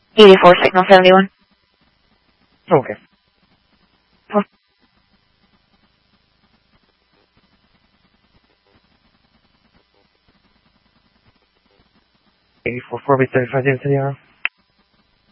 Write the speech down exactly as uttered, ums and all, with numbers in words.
eighty-four, signal seventy-one. Okay. Four. eighty-four, four, thirty-five, zero to the R.